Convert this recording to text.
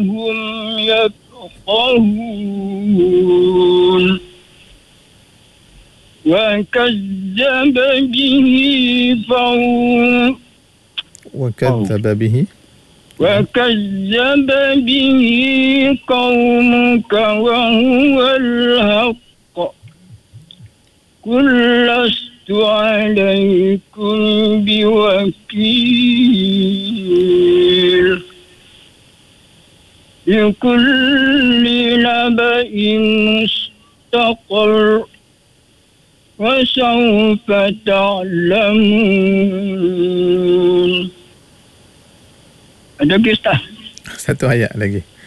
هم يفقهون وكذب به فهو وكذب به وكذب به قومك وهو الحق قل لست عليكم بوكيل لكل نبأ مستقر وسوف تعلمون. Ada lagi Ustaz? Satu ayat lagi.